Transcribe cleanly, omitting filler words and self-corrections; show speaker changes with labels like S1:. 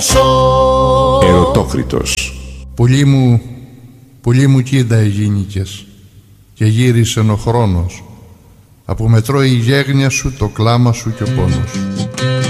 S1: Ερωτόκριτος.
S2: Πουλί μου κοίτα εγίνηκες και γύρισεν ο χρόνος, από μετρώει η γέγνια σου, το κλάμα σου και ο πόνος.